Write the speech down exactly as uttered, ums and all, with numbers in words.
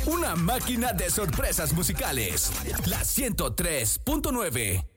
Una máquina de sorpresas musicales. La ciento tres punto nueve.